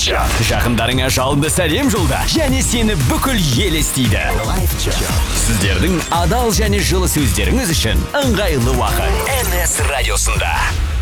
Жақындарыңа жалынды сәлем жолда, және сені бүкіл ел естиді. Сіздердің адал және жылы сөздеріңіз үшін ыңғайлы уақыт NS радиосында.